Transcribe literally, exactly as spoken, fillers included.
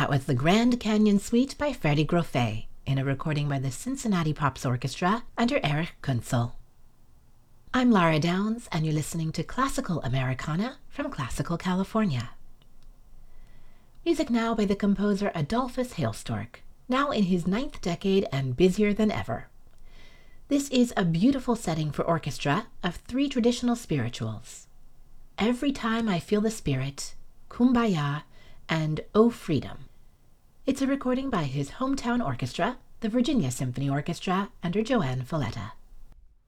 That was the Grand Canyon Suite by Freddie Groffet in a recording by the Cincinnati Pops Orchestra under Erich Kunzel. I'm Lara Downs, and you're listening to Classical Americana from Classical California. Music now by the composer Adolphus Hailstork, now in his ninth decade and busier than ever. This is a beautiful setting for orchestra of three traditional spirituals: Every Time I Feel the Spirit, Kumbaya, and Oh Freedom. It's a recording by his hometown orchestra, the Virginia Symphony Orchestra, under Joanne Folletta.